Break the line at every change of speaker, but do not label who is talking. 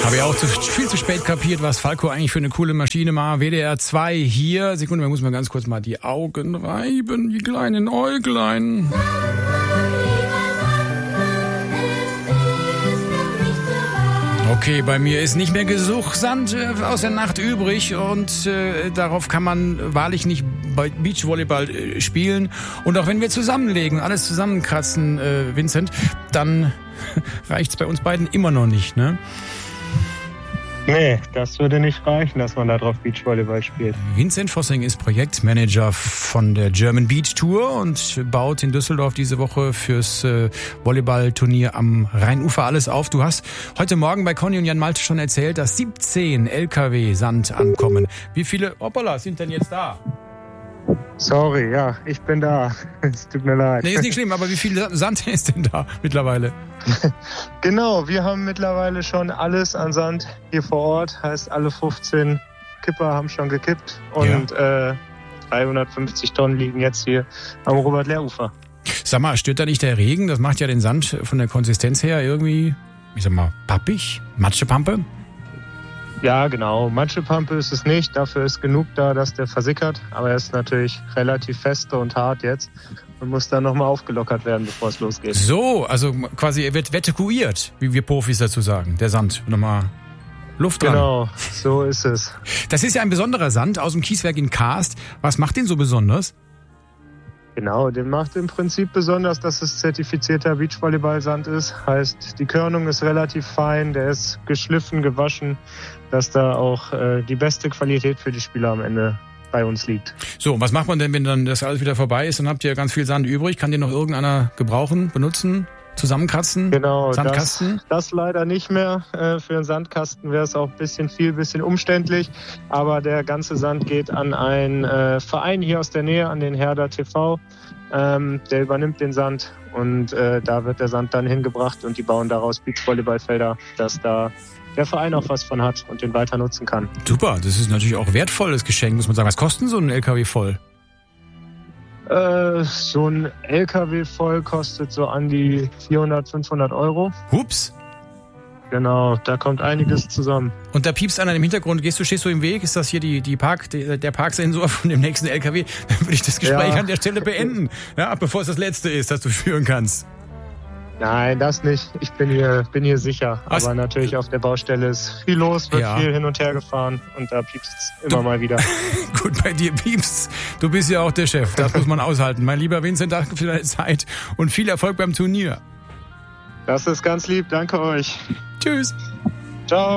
Habe ich auch viel zu spät kapiert, was Falco eigentlich für eine coole Maschine war. WDR 2 hier. Sekunde, wir müssen mal ganz kurz mal die Augen reiben, die kleinen Äuglein. Okay, bei mir ist nicht mehr genug Sand aus der Nacht übrig und darauf kann man wahrlich nicht Beachvolleyball spielen. Und auch wenn wir zusammenlegen, alles zusammenkratzen, Vincent, dann reicht's bei uns beiden immer noch nicht, ne?
Nee, das würde nicht reichen, dass man da drauf Beachvolleyball spielt.
Vincent Vossing ist Projektmanager von der German Beach Tour und baut in Düsseldorf diese Woche fürs Volleyballturnier am Rheinufer alles auf. Du hast heute Morgen bei Conny und Jan Malte schon erzählt, dass 17 LKW Sand ankommen. Wie viele Hoppala sind denn jetzt da?
Sorry, ja, ich bin da. Es tut mir leid.
Nee, ist nicht schlimm, aber wie viel Sand ist denn da mittlerweile?
Genau, wir haben mittlerweile schon alles an Sand hier vor Ort. Heißt, alle 15 Kipper haben schon gekippt und 350 Tonnen liegen jetzt hier am Robert-Lehr-Ufer.
Sag mal, stört da nicht der Regen? Das macht ja den Sand von der Konsistenz her irgendwie, ich sag mal, pappig, Matschepampe?
Ja, genau. Matschepampe ist es nicht. Dafür ist genug da, dass der versickert. Aber er ist natürlich relativ feste und hart jetzt und muss dann nochmal aufgelockert werden, bevor es losgeht.
So, also quasi er wird vetekuiert, wie wir Profis dazu sagen. Der Sand, nochmal Luft dran.
Genau, so ist es.
Das ist ja ein besonderer Sand aus dem Kieswerk in Karst. Was macht den so besonders?
Genau, den macht im Prinzip besonders, dass es zertifizierter Beachvolleyball-Sand ist. Heißt, die Körnung ist relativ fein, der ist geschliffen, gewaschen, dass da auch die beste Qualität für die Spieler am Ende bei uns liegt.
So, und was macht man denn, wenn dann das alles wieder vorbei ist? Dann habt ihr ganz viel Sand übrig. Kann den noch irgendeiner gebrauchen, benutzen, zusammenkratzen?
Genau,
Sandkasten?
das leider nicht mehr. Für einen Sandkasten wäre es auch ein bisschen umständlich. Aber der ganze Sand geht an einen Verein hier aus der Nähe, an den Herder TV. Der übernimmt den Sand und da wird der Sand dann hingebracht und die bauen daraus Beachvolleyballfelder, dass da der Verein auch was von hat und den weiter nutzen kann.
Super, das ist natürlich auch wertvolles Geschenk, muss man sagen. Was kostet denn so ein LKW voll?
So ein LKW voll kostet so an die 400, 500 Euro.
Hups.
Genau, da kommt einiges zusammen.
Und da piepst einer im Hintergrund. Stehst du im Weg? Ist das hier der Parksensor von dem nächsten LKW? Dann würde ich das Gespräch an der Stelle beenden. Ja, bevor es das letzte ist, das du führen kannst.
Nein, das nicht. Ich bin hier sicher. Aber natürlich auf der Baustelle ist viel los, wird viel hin und her gefahren und da piepst's immer mal wieder.
Gut, bei dir piepst's. Du bist ja auch der Chef. Das muss man aushalten. Mein lieber Vincent, danke für deine Zeit und viel Erfolg beim Turnier.
Das ist ganz lieb. Danke euch.
Tschüss.
Ciao.